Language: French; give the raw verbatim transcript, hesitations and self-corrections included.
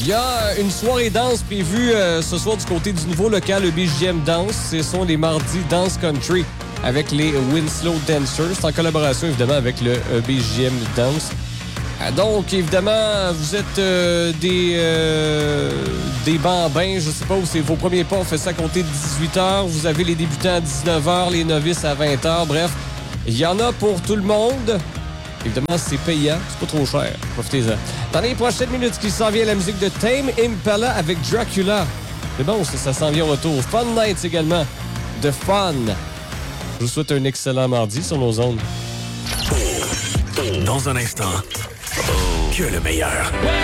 Il y a une soirée danse prévue euh, ce soir du côté du nouveau local, le B J M Dance. Ce sont les mardis Dance Country avec les Winslow Dancers. C'est en collaboration, évidemment, avec le euh, B J M Dance. Ah, donc, évidemment, vous êtes euh, des, euh, des bambins. Je sais pas où c'est vos premiers pas. On fait ça à compter de dix-huit heures. Vous avez les débutants à dix-neuf heures, les novices à vingt heures. Bref, il y en a pour tout le monde. Évidemment, c'est payant. C'est pas trop cher. Profitez-en. Dans les prochaines minutes, qui s'en vient la musique de Tame Impala avec Dracula. C'est bon, ça, ça s'en vient au retour. Fun Nights également. De Fun. Je vous souhaite un excellent mardi sur nos ondes. Dans un instant, que le meilleur.